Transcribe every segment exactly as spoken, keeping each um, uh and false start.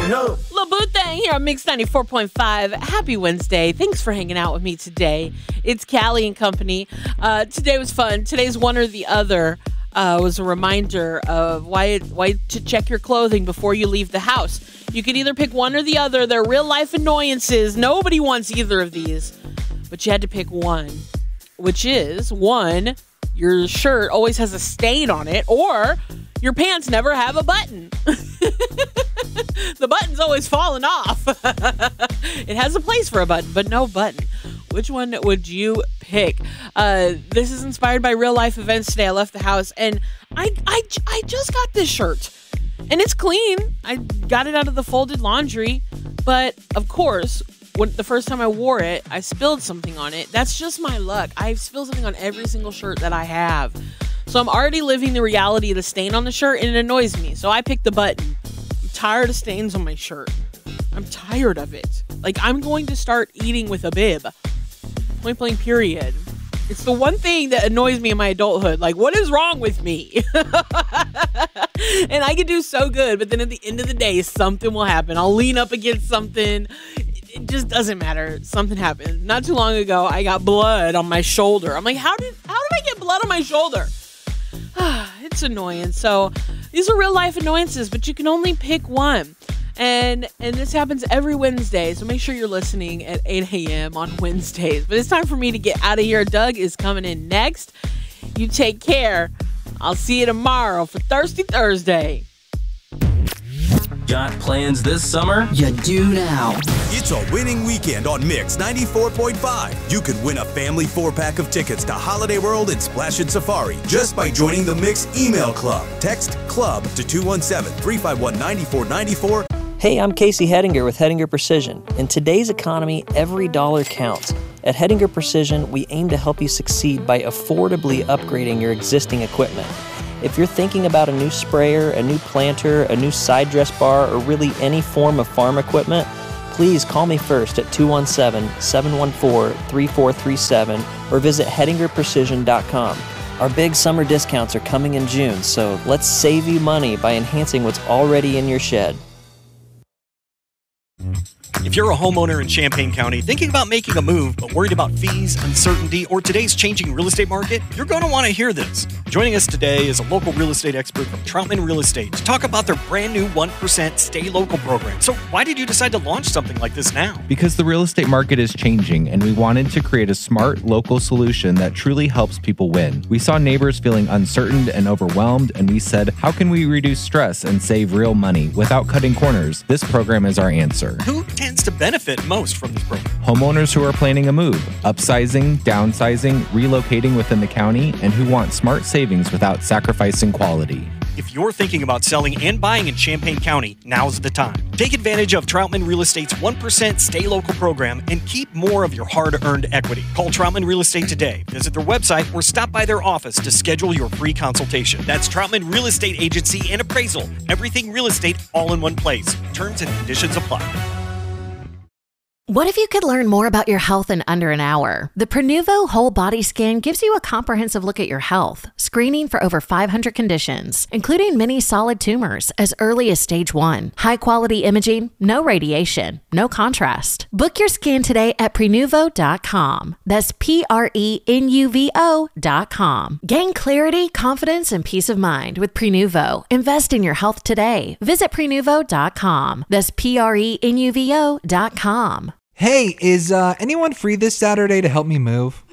No. LaBootang here on Mix ninety-four point five. Happy Wednesday. Thanks for hanging out with me today. It's Callie and company. Uh, today was fun. Today's one or the other uh, was a reminder of why, why to check your clothing before you leave the house. You can either pick one or the other. They're real life annoyances. Nobody wants either of these. But you had to pick one, which is one, your shirt always has a stain on it, or your pants never have a button. The button's always falling off. It has a place for a button, but no button. Which one would you pick? Uh, this is inspired by real life events today. I left the house and I, I, I just got this shirt and it's clean. I got it out of the folded laundry, but of course, when the first time I wore it, I spilled something on it. That's just my luck. I spill something on every single shirt that I have. So I'm already living the reality of the stain on the shirt and it annoys me. So I picked the button. I'm tired of stains on my shirt. I'm tired of it. Like, I'm going to start eating with a bib. Point blank period. It's the one thing that annoys me in my adulthood. Like, what is wrong with me? And I can do so good, but then at the end of the day, something will happen. I'll lean up against something. It just doesn't matter. Something happened. Not too long ago, I got blood on my shoulder. I'm like, how did how did I get blood on my shoulder? It's annoying. So these are real life annoyances, but you can only pick one. And and this happens every Wednesday, so make sure you're listening at eight a.m. on Wednesdays. But it's time for me to get out of here. Doug is coming in next. You take care. I'll see you tomorrow for Thirsty Thursday. Got plans this summer? You do now. It's a winning weekend on Mix ninety-four point five. You could win a family four-pack of tickets to Holiday World and Splash and Safari just by joining the Mix email club. Text CLUB to two one seven, three five one, nine four nine four. Hey, I'm Casey Hedinger with Hedinger Precision. In today's economy, every dollar counts. At Hedinger Precision, we aim to help you succeed by affordably upgrading your existing equipment. If you're thinking about a new sprayer, a new planter, a new side dress bar, or really any form of farm equipment, please call me first at two one seven, seven one four, three four three seven or visit hedinger precision dot com. Our big summer discounts are coming in June, so let's save you money by enhancing what's already in your shed. If you're a homeowner in Champaign County thinking about making a move but worried about fees, uncertainty, or today's changing real estate market, you're going to want to hear this. Joining us today is a local real estate expert from Troutman Real Estate to talk about their brand new one percent Stay Local program. So why did you decide to launch something like this now? Because the real estate market is changing and we wanted to create a smart local solution that truly helps people win. We saw neighbors feeling uncertain and overwhelmed, and we said, how can we reduce stress and save real money without cutting corners? This program is our answer. Who tends to benefit most from this program? Homeowners who are planning a move, upsizing, downsizing, relocating within the county, and who want smart savings without sacrificing quality. If you're thinking about selling and buying in Champaign County, now's the time. Take advantage of Troutman Real Estate's one percent Stay Local program and keep more of your hard-earned equity. Call Troutman Real Estate today. Visit their website or stop by their office to schedule your free consultation. That's Troutman Real Estate Agency and Appraisal. Everything real estate all in one place. Terms and conditions apply. What if you could learn more about your health in under an hour? The Prenuvo Whole Body Scan gives you a comprehensive look at your health, screening for over five hundred conditions, including many solid tumors as early as stage one. High-quality imaging, no radiation, no contrast. Book your scan today at prenuvo dot com. That's P R E N U V O dot com. Gain clarity, confidence, and peace of mind with Prenuvo. Invest in your health today. Visit prenuvo dot com. That's P R E N U V O dot com. Hey, is uh, anyone free this Saturday to help me move?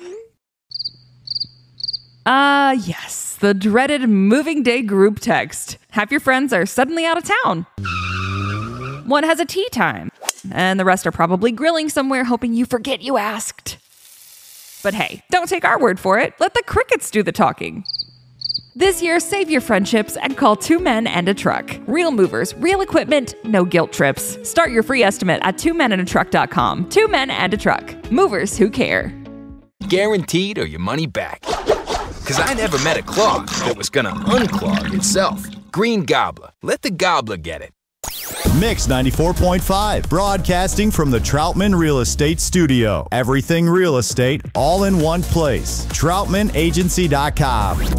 Uh, yes, the dreaded moving day group text. Half your friends are suddenly out of town. One has a tea time, and the rest are probably grilling somewhere hoping you forget you asked. But hey, don't take our word for it. Let the crickets do the talking. This year, save your friendships and call Two Men and a Truck. Real movers, real equipment, no guilt trips. Start your free estimate at two men and a truck dot com. Two Men and a Truck. Movers who care. Guaranteed or your money back. Because I never met a clog that was going to unclog itself. Green Gobbler. Let the gobbler get it. Mix ninety-four point five, broadcasting from the Troutman Real Estate Studio. Everything real estate, all in one place. troutman agency dot com.